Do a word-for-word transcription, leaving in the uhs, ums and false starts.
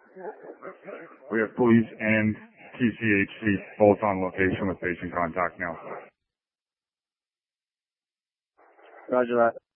We have police and T C H C both on location with patient contact now. Roger that.